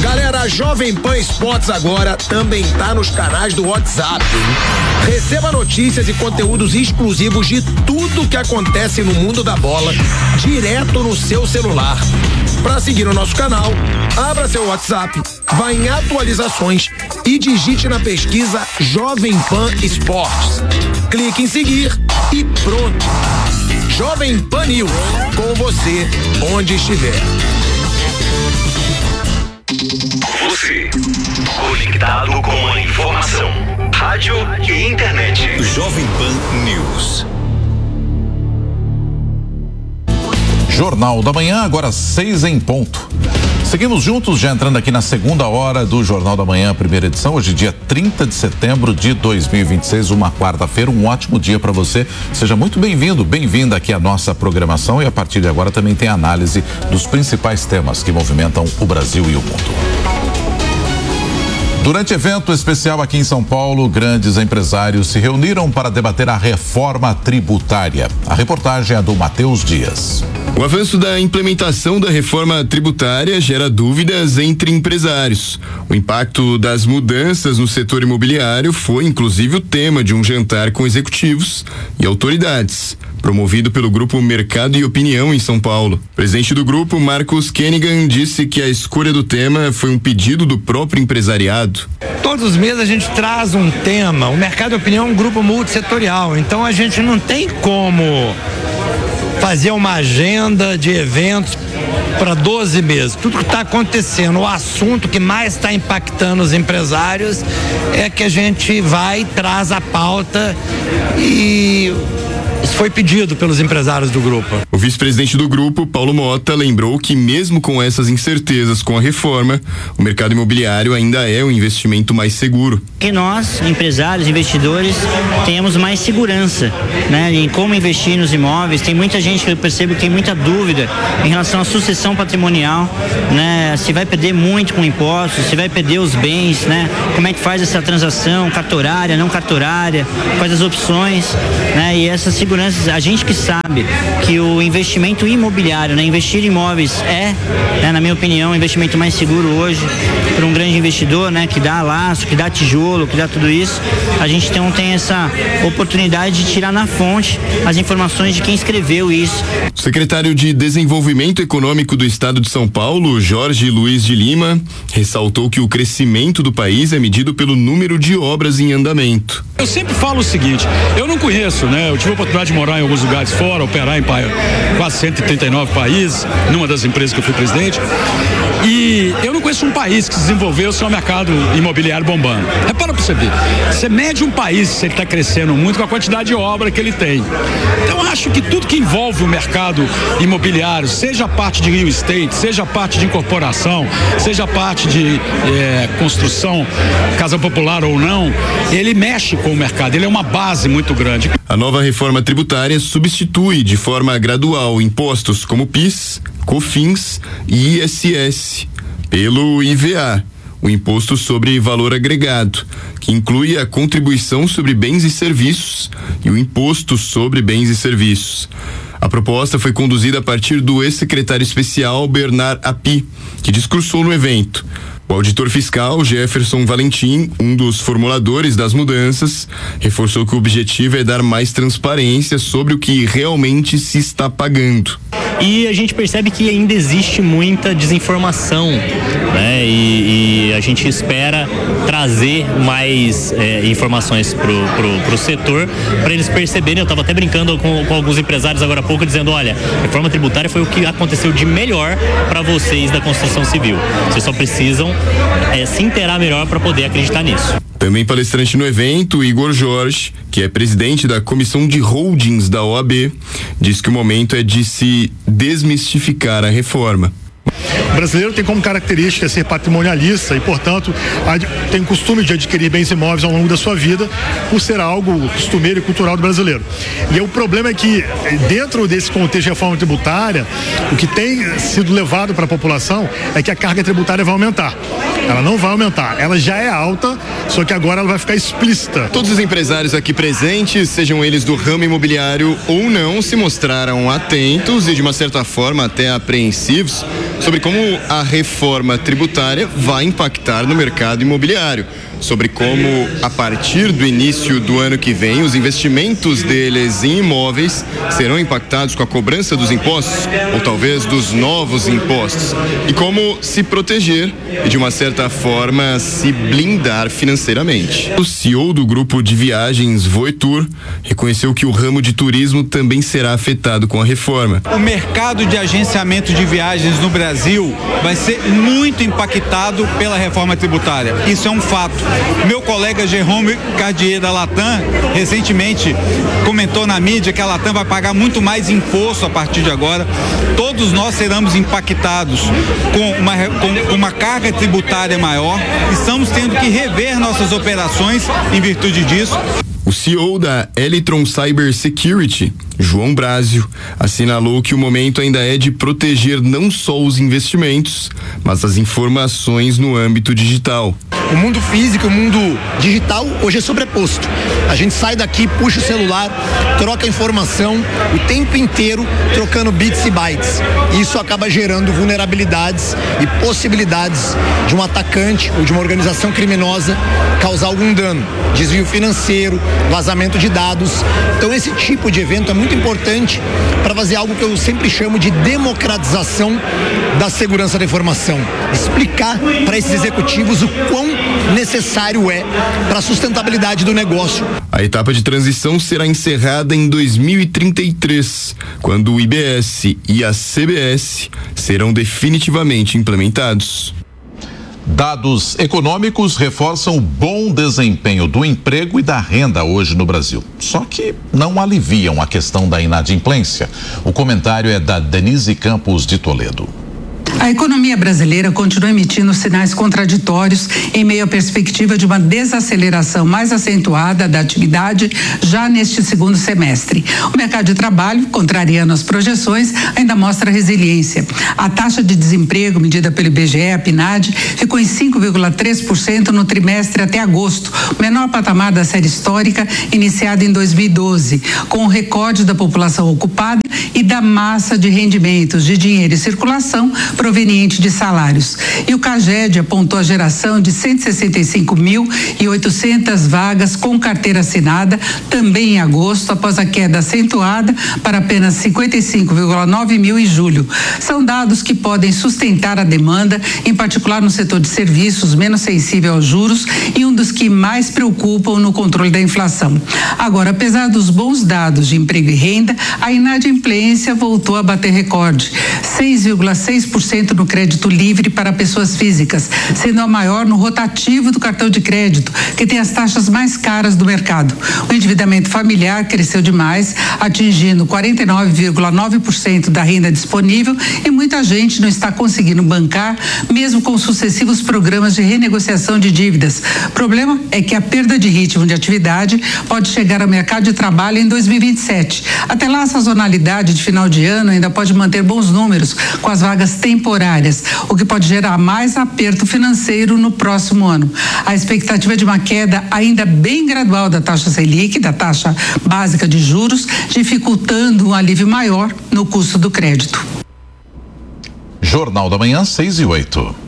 Galera, a Jovem Pan Esportes agora também tá nos canais do WhatsApp. Receba notícias e conteúdos exclusivos de tudo que acontece no mundo da bola, direto no seu celular. Para seguir o nosso canal, abra seu WhatsApp, vá em atualizações e digite na pesquisa Jovem Pan Esportes. Clique em seguir e pronto. Jovem Pan News, com você, onde estiver. Você, conectado com a informação, rádio e internet. Jovem Pan News. Jornal da Manhã, agora 6 em ponto. Seguimos juntos, já entrando aqui na segunda hora do Jornal da Manhã, primeira edição, hoje dia 30 de setembro de 2026, uma quarta-feira, um ótimo dia para você. Seja muito bem-vindo, bem-vinda aqui à nossa programação e a partir de agora também tem análise dos principais temas que movimentam o Brasil e o mundo. Durante evento especial aqui em São Paulo, grandes empresários se reuniram para debater a reforma tributária. A reportagem é do Matheus Dias. O avanço da implementação da reforma tributária gera dúvidas entre empresários. O impacto das mudanças no setor imobiliário foi, inclusive, o tema de um jantar com executivos e autoridades, promovido pelo Grupo Mercado e Opinião em São Paulo. O presidente do grupo, Marcos Kennigan, disse que a escolha do tema foi um pedido do próprio empresariado. Todos os meses a gente traz um tema. O Mercado e Opinião é um grupo multissetorial, então a gente não tem como fazer uma agenda de eventos para 12 meses. Tudo que está acontecendo, o assunto que mais está impactando os empresários é que a gente vai, traz a pauta e isso foi pedido pelos empresários do grupo. O vice-presidente do grupo, Paulo Mota, lembrou que mesmo com essas incertezas com a reforma, o mercado imobiliário ainda é o investimento mais seguro. Que nós, empresários, investidores, tenhamos mais segurança, né, em como investir nos imóveis. Tem muita gente que eu percebo que tem muita dúvida em relação à sucessão patrimonial, né, se vai perder muito com impostos, se vai perder os bens, né, como é que faz essa transação, cartorária, não cartorária, quais as opções, né, e essa segurança, a gente que sabe que o investimento imobiliário, né, investir em imóveis né, na minha opinião, o investimento mais seguro hoje para um grande investidor, né, que dá laço, que dá tijolo, que dá tudo isso. A gente tem essa oportunidade de tirar na fonte as informações de quem escreveu isso. O secretário de Desenvolvimento Econômico do Estado de São Paulo, Jorge Luiz de Lima, ressaltou que o crescimento do país é medido pelo número de obras em andamento. Eu sempre falo o seguinte, eu não conheço, né? Eu tive a oportunidade de morar em alguns lugares fora, operar em quase 139 países, numa das empresas que eu fui presidente, e eu não conheço um país que se desenvolveu sem o mercado imobiliário bombando. Para pra você ver, você mede um país se ele está crescendo muito com a quantidade de obra que ele tem. Então eu acho que tudo que envolve o mercado imobiliário, seja a parte de real estate, seja a parte de incorporação, seja a parte de construção, casa popular ou não, ele mexe com o mercado, ele é uma base muito grande. A nova reforma tributária substitui de forma gradual impostos como PIS, COFINS e ISS pelo IVA, o Imposto sobre Valor Agregado, que inclui a contribuição sobre bens e serviços e o Imposto sobre Bens e Serviços. A proposta foi conduzida a partir do ex-secretário especial Bernard Api, que discursou no evento. O auditor fiscal Jefferson Valentim, um dos formuladores das mudanças, reforçou que o objetivo é dar mais transparência sobre o que realmente se está pagando. E a gente percebe que ainda existe muita desinformação, né? E a gente espera trazer mais informações pro setor, para eles perceberem. Eu estava até brincando com alguns empresários agora há pouco, dizendo, olha, a reforma tributária foi o que aconteceu de melhor para vocês da construção civil. Vocês só precisam se inteirar melhor para poder acreditar nisso. Também palestrante no evento, Igor Jorge, que é presidente da Comissão de Holdings da OAB, diz que o momento é de se desmistificar a reforma. O brasileiro tem como característica ser patrimonialista e, portanto, tem costume de adquirir bens imóveis ao longo da sua vida, por ser algo costumeiro e cultural do brasileiro. E o problema é que, dentro desse contexto de reforma tributária, o que tem sido levado para a população é que a carga tributária vai aumentar. Ela não vai aumentar, ela já é alta, só que agora ela vai ficar explícita. Todos os empresários aqui presentes, sejam eles do ramo imobiliário ou não, se mostraram atentos e, de uma certa forma, até apreensivos sobre como a reforma tributária vai impactar no mercado imobiliário, sobre como, a partir do início do ano que vem, os investimentos deles em imóveis serão impactados com a cobrança dos impostos, ou talvez dos novos impostos, e como se proteger e, de uma certa forma, se blindar financeiramente. O CEO do grupo de viagens Voetour reconheceu que o ramo de turismo também será afetado com a reforma. O mercado de agenciamento de viagens no Brasil vai ser muito impactado pela reforma tributária. Isso é um fato. Meu colega Jérôme Cardier da Latam recentemente comentou na mídia que a Latam vai pagar muito mais imposto a partir de agora. Todos nós seremos impactados com uma carga tributária maior. Estamos tendo que rever nossas operações em virtude disso. O CEO da Elitron Cyber Security, João Brásio, assinalou que o momento ainda é de proteger não só os investimentos, mas as informações no âmbito digital. O mundo físico e o mundo digital hoje é sobreposto. A gente sai daqui, puxa o celular, troca informação o tempo inteiro, trocando bits e bytes. Isso acaba gerando vulnerabilidades e possibilidades de um atacante ou de uma organização criminosa causar algum dano, desvio financeiro, vazamento de dados. Então esse tipo de evento é muito importante para fazer algo que eu sempre chamo de democratização da segurança da informação. Explicar para esses executivos o quão necessário é para a sustentabilidade do negócio. A etapa de transição será encerrada em 2033, quando o IBS e a CBS serão definitivamente implementados. Dados econômicos reforçam o bom desempenho do emprego e da renda hoje no Brasil. Só que não aliviam a questão da inadimplência. O comentário é da Denise Campos de Toledo. A economia brasileira continua emitindo sinais contraditórios em meio à perspectiva de uma desaceleração mais acentuada da atividade já neste segundo semestre. O mercado de trabalho, contrariando as projeções, ainda mostra resiliência. A taxa de desemprego medida pelo IBGE, a PNAD, ficou em 5,3% no trimestre até agosto, o menor patamar da série histórica iniciada em 2012, com o recorde da população ocupada e da massa de rendimentos de dinheiro em circulação proveniente de salários. E o CAGED apontou a geração de 165.800 vagas com carteira assinada também em agosto, após a queda acentuada para apenas 55,9 mil em julho. São dados que podem sustentar a demanda, em particular no setor de serviços, menos sensível aos juros e um dos que mais preocupam no controle da inflação. Agora, apesar dos bons dados de emprego e renda, a inadimplência voltou a bater recorde, 6,6% no crédito livre para pessoas físicas, sendo a maior no rotativo do cartão de crédito, que tem as taxas mais caras do mercado. O endividamento familiar cresceu demais, atingindo 49,9% da renda disponível, e muita gente não está conseguindo bancar, mesmo com sucessivos programas de renegociação de dívidas. O problema é que a perda de ritmo de atividade pode chegar ao mercado de trabalho em 2027. Até lá, a sazonalidade de final de ano ainda pode manter bons números com as vagas temporárias, o que pode gerar mais aperto financeiro no próximo ano. A expectativa é de uma queda ainda bem gradual da taxa Selic, da taxa básica de juros, dificultando um alívio maior no custo do crédito. Jornal da Manhã, 6:08.